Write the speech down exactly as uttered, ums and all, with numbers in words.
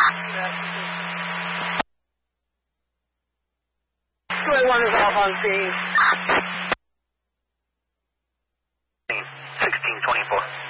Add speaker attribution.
Speaker 1: two eight one is off on scene.
Speaker 2: sixteen twenty-four.